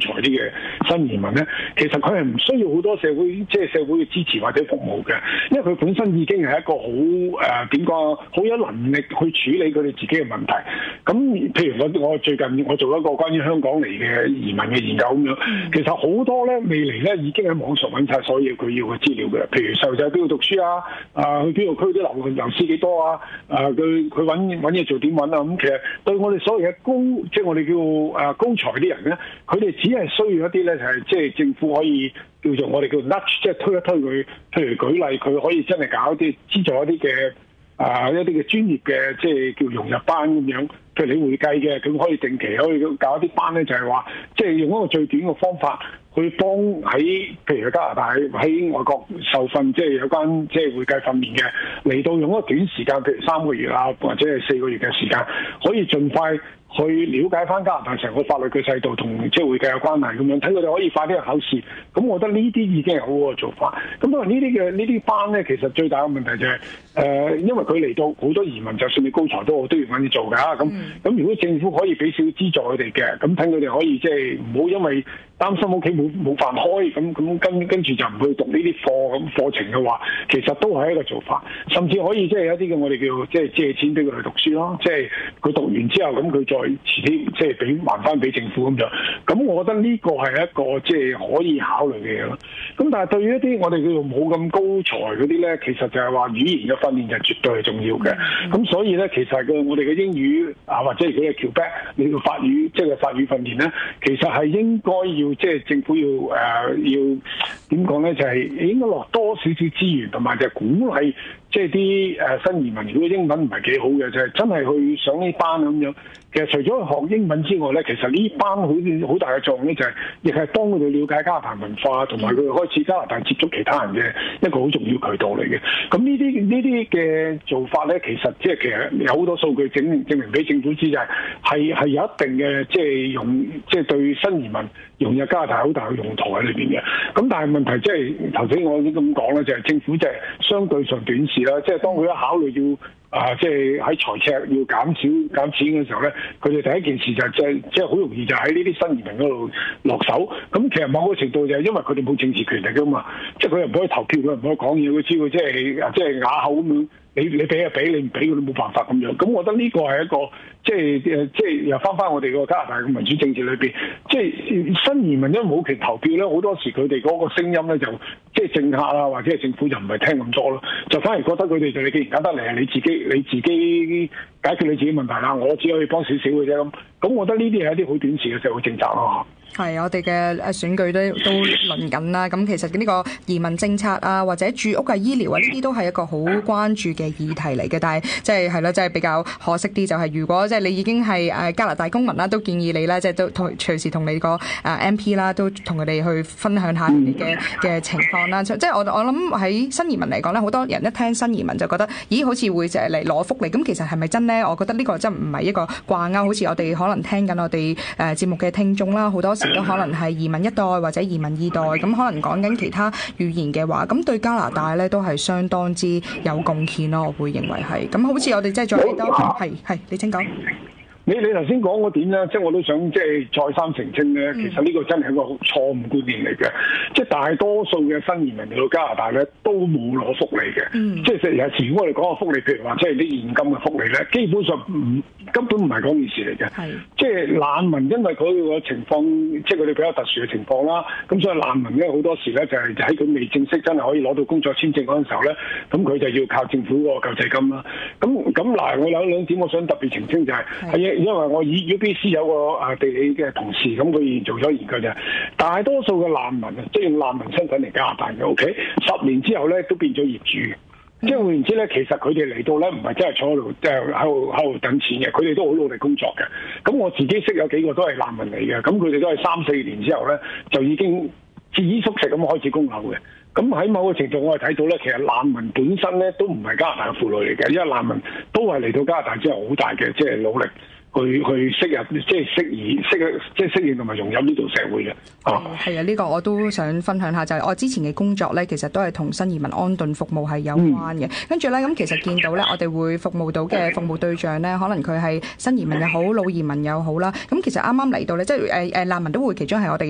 才啲嘅新移民咧，其實佢係唔需要好多社會嘅支持或者服務嘅，因為佢本身已經係一個好點講好有能力去處理佢哋自己嘅問題。咁譬如我最近我做一個關於香港嚟嘅移民嘅研究咁樣，其實好多咧未嚟咧已經喺網上揾晒所有佢要嘅資料嘅，譬如細路仔喺邊度讀書啊，去邊度區啲流師幾多啊，佢揾嘢做點揾啊，咁其實對我哋所謂嘅即係我哋叫高才啲人咧，佢哋只係需要一啲咧就係即係政府可以叫做我哋叫 nudge， 即係推一推佢，譬如舉例佢可以真係搞一啲資助一啲嘅一啲嘅專業嘅即係叫融入班咁樣。譬如你會計嘅，佢可以定期可以搞一啲班咧，就係話即係用一個最短嘅方法去幫喺譬如加拿大喺外國受訓，即係有關即係會計訓練嘅嚟到用一個短時間，譬如3個月啊，或者係4個月嘅時間，可以盡快去了解翻加拿大成個法律嘅制度同即係會計有關係咁樣，睇佢哋可以快啲去考試。咁我覺得呢啲已經係好好嘅做法。咁當然呢啲班咧，其實最大嘅問題就係因為佢嚟到好多移民，就算你高才都好，都要揾嘢做㗎。咁如果政府可以俾少資助佢哋嘅，咁睇佢哋可以即係唔好因為擔心屋企冇飯開，咁跟住就唔去讀呢啲課程嘅話，其實都係一個做法。甚至可以即係有一啲嘅我哋叫即係借錢俾佢哋讀書咯，即係佢讀完之後咁佢再遲啲即係還翻俾政府咁樣。咁我覺得呢個係一個即係可以考慮嘅嘢咯。咁但係對於一啲我哋叫做冇咁高才嗰啲咧，其實就係話語言嘅訓練就絕對係重要嘅。咁所以咧，其實我哋嘅英語或者如果係 Quebec 你個法語即係法語訓練咧，其實係應該要即係政府要點講咧，就係應該落多少少資源，同埋就係鼓勵即係啲新移民如果英文唔係幾好嘅，就係真係去上呢班咁樣。其實除咗學英文之外咧，其實呢班好大嘅作用咧，就係亦係幫佢哋了解加拿大文化，同埋佢哋開始加拿大接觸其他人嘅一個好重要渠道嚟嘅。咁呢啲嘅做法咧，其實其實有好多數據證明俾政府知，就係有一定嘅即係對新移民融入加拿大好大嘅用途喺裏邊嘅。咁但係問題即係頭先我已經咁講啦，就係政府就係相對上短視啦，即係當佢一考慮要即係喺財赤要減錢嘅時候咧，佢哋第一件事就即係好容易就喺呢啲新移民嗰度落手。咁其實某個程度就係因為佢哋冇政治權力㗎嘛，即係佢又唔可以投票，佢又唔可以講嘢，佢知佢即係啞口咁樣。你俾就俾，你唔俾佢都冇辦法咁樣。咁我覺得呢個係一個即係又翻我哋個加拿大嘅民主政治裏邊，即係新移民因為冇權投票咧，好多時佢哋嗰個聲音咧就即係政客啊或者係政府就唔係聽咁多咯，就反而覺得佢哋就你既然揀得嚟，你自己解決你自己問題啦，我只可以幫少少嘅啫咁。咁我覺得呢啲係一啲好短視嘅社會政策咯。 係，我哋嘅選舉都輪緊啦。咁其實呢個移民政策啊，或者住屋啊、醫療啊，呢啲都係一個好關注嘅議題嚟嘅。但係即係比較可惜啲，就係如果即係你已經係加拿大公民啦，都建議你咧，即係都隨時同你個MP 啦，都同佢哋去分享下你嘅情況啦。即係我諗喺新移民嚟講咧，好多人一聽新移民就覺得，咦，好似會就係嚟攞福利。咁其實係咪真咧？我覺得呢個真唔係一個掛鈎。好似我哋可能聽緊我哋節目嘅聽眾啦，好多時都可能係移民一代或者移民二代，咁可能講緊其他語言嘅話，咁對加拿大咧都係相當之有貢獻咯。我會認為係。咁好似我哋即係再多係，你請講。 你頭先講嗰點咧，即係我都想即係再三澄清咧。其實呢個真係一個錯誤觀念嚟嘅，即係大多數嘅新移民嚟到加拿大咧都冇攞福利嘅。即係有時如果我哋講個福利，譬如話即係啲現金嘅福利咧，基本上根本唔係嗰件事嚟嘅。即係難民，因為佢個情況，即係佢哋比較特殊嘅情況啦。咁所以難民咧好多時咧就係喺佢未正式真係可以攞到工作簽證嗰陣時候咧，咁佢就要靠政府嗰個救濟金啦。咁嗱，我有兩點我想特別澄清就係因為我以 UBC 有個地理嘅同事，咁佢做咗研究就係大多數嘅難民啊，即係用難民身份嚟加拿大嘅 ，OK， 10年之後咧都變咗業主。即係換言之咧，其實佢哋嚟到咧唔係真係坐喺度，即係喺度等錢嘅，佢哋都好努力工作嘅。咁我自己識有幾個都係難民嚟嘅，咁佢哋都係3-4年之後咧就已經節衣縮食咁開始供樓嘅。咁喺某個程度我哋睇到咧，其實難民本身咧都唔係加拿大嘅婦女嚟嘅，因為難民都係嚟到加拿大之後好大嘅即係努力。去適應，即係適應同埋融入呢度社會嘅。 係啊，呢個我都想分享下，就係我之前嘅工作咧，其實都係同新移民安頓服務係有關嘅。跟住咧，咁其實見到咧，我哋會服務到嘅服務對象咧，可能佢係新移民又好，老移民又好啦。咁其實啱啱嚟到咧，即係難民都會其中係我哋